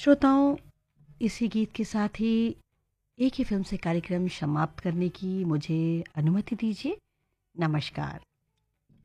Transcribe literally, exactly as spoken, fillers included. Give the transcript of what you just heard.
श्रोताओं, इसी गीत के साथ ही एक ही फिल्म से कार्यक्रम समाप्त करने की मुझे अनुमति दीजिए। नमस्कार।